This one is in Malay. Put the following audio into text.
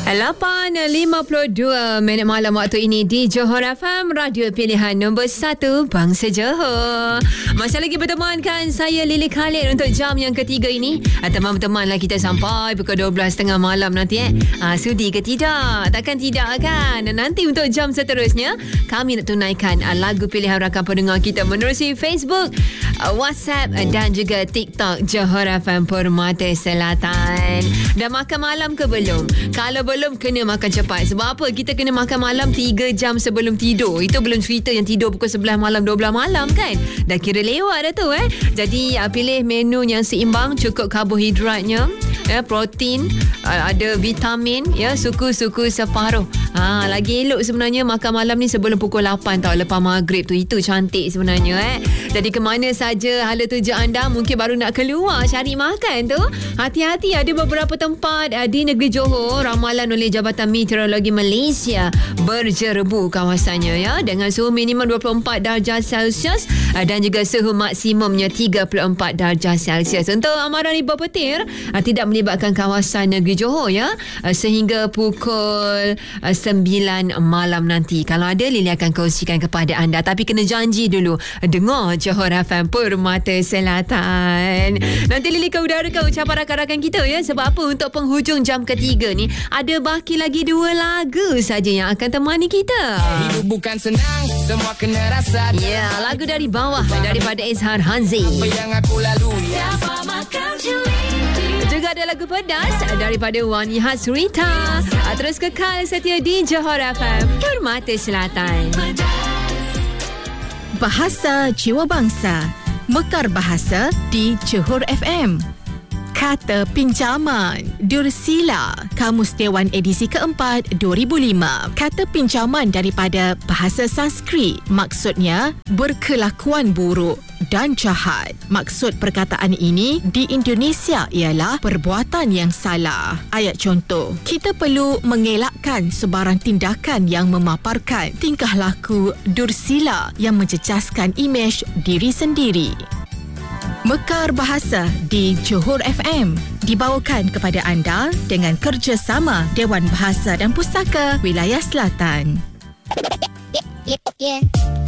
8.52 minit malam waktu ini di Johor FM, radio pilihan nombor 1 Bangsa Johor. Masih lagi bertemankan saya Lily Khalid untuk jam yang ketiga ini. Teman-temanlah kita sampai pukul 12.30 malam nanti sudi ke tidak? Takkan tidak kan? Nanti untuk jam seterusnya kami nak tunaikan lagu pilihan rakan pendengar kita menerusi Facebook, WhatsApp dan juga TikTok Johor FM Permata Selatan. Dah makan malam ke belum? Kalau belum, kena makan cepat. Sebab apa? Kita kena makan malam 3 jam sebelum tidur. Itu belum cerita yang tidur pukul 11 malam, 12 malam kan? Dah kira lewat dah tu Jadi pilih menu yang seimbang, cukup karbohidratnya, protein, ada vitamin, suku-suku separuh. Lagi elok sebenarnya makan malam ni sebelum pukul 8 tau, lepas maghrib tu. Itu cantik sebenarnya Jadi ke mana saja hala tuju anda mungkin baru nak keluar cari makan tu, hati-hati, ada beberapa tempat di negeri Johor ramalan oleh Jabatan Meteorologi Malaysia berjerebu kawasannya dengan suhu minimum 24 darjah Celsius dan juga suhu maksimumnya 34 darjah Celsius. Untuk amaran riba petir tidak melibatkan kawasan negeri Johor sehingga pukul 9 malam nanti. Kalau ada, Lily akan kongsikan kepada anda, tapi kena janji dulu dengar Johor FM Permata Selatan. Nanti Lily ke udarakan ucapan rakan-rakan kita sebab apa? Untuk penghujung jam ketiga ni ada baki lagi 2 lagu saja yang akan temani kita. Hidup bukan senang, semua kena rasa. Lagu dari bawah daripada Izhar Hanzi. Apa yang aku lalui, siapa makan cili. Juga ada lagu pedas daripada Wani Hasrita. Terus kekal setia di Johor FM Permata Selatan. Bahasa Jiwa Bangsa, Mekar Bahasa di Johor FM. Kata pinjaman, Dursila, Kamus Dewan edisi keempat 2005. Kata pinjaman daripada bahasa Sanskrit, maksudnya berkelakuan buruk dan jahat. Maksud perkataan ini di Indonesia ialah perbuatan yang salah. Ayat contoh, kita perlu mengelakkan sebarang tindakan yang memaparkan tingkah laku dursila yang mencecaskan imej diri sendiri. Mekar Bahasa di Johor FM dibawakan kepada anda dengan kerjasama Dewan Bahasa dan Pustaka Wilayah Selatan.